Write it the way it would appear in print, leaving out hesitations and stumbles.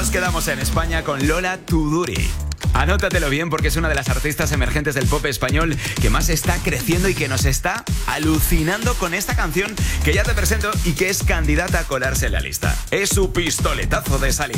Nos quedamos en España con Lola Tuduri. Anótatelo bien porque es una de las artistas emergentes del pop español que más está creciendo y que nos está alucinando con esta canción que ya te presento y que es candidata a colarse en la lista. Es su pistoletazo de salida.